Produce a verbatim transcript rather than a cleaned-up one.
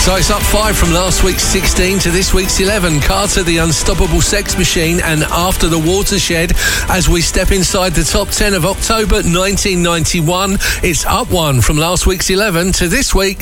So it's up five from last week's sixteen to this week's eleven. Carter, the Unstoppable Sex Machine, and After the Watershed, as we step inside the top ten of October nineteen ninety-one. It's up one from last week's eleven to this week's